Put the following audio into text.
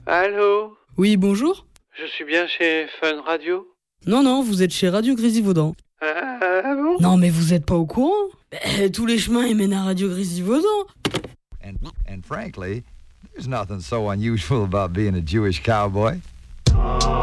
Allô? Oui, bonjour. Je suis bien chez Fun Radio? Non, vous êtes chez Radio Grésivaudan. Ah bon? Non, mais vous êtes pas au courant? Tous les chemins ils mènent à Radio Grésivaudan. And frankly, there's nothing so unusual about being a Jewish cowboy.